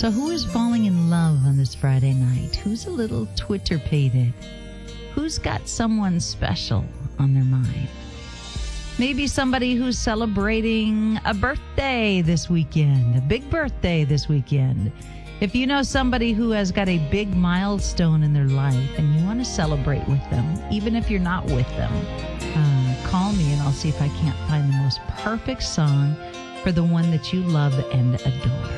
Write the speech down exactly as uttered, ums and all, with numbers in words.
So who is falling in love on this Friday night? Who's a little Twitter-pated? Who's got someone special on their mind? Maybe somebody who's celebrating a birthday this weekend, a big birthday this weekend. If you know somebody who has got a big milestone in their life and you want to celebrate with them, even if you're not with them, uh, call me and I'll see if I can't find the most perfect song for the one that you love and adore.